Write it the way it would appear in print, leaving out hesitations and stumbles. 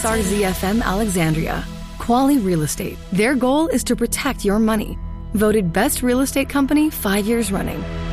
SRZFM Alexandria. Quali Real Estate. Their goal is to protect your money. Voted Best Real Estate Company 5 years running.